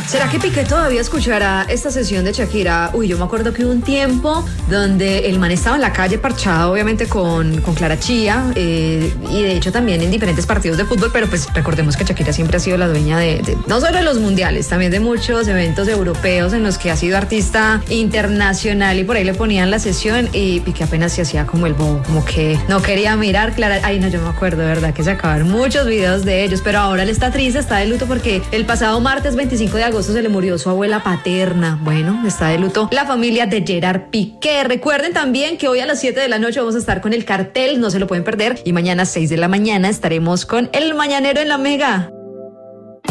¿Será que Piqué todavía escuchará esta sesión de Shakira? Uy, yo me acuerdo que hubo un tiempo donde el man estaba en la calle parchado, obviamente con Clara Chía, y de hecho también en diferentes partidos de fútbol, pero pues recordemos que Shakira siempre ha sido la dueña de no solo de los mundiales, también de muchos eventos europeos en los que ha sido artista internacional, y por ahí le ponían la sesión y Piqué apenas se hacía como el bobo, como que no quería mirar Clara. Ay, no, yo me acuerdo, de verdad, que se acabaron muchos videos de ellos, pero ahora él está triste, está de luto porque el pasado martes 25 de agosto se le murió su abuela paterna. Bueno, está de luto la familia de Gerard Piqué. Recuerden también que hoy a las 7 de la noche vamos a estar con el cartel, no se lo pueden perder, y mañana a 6 de la mañana estaremos con El Mañanero en la Mega.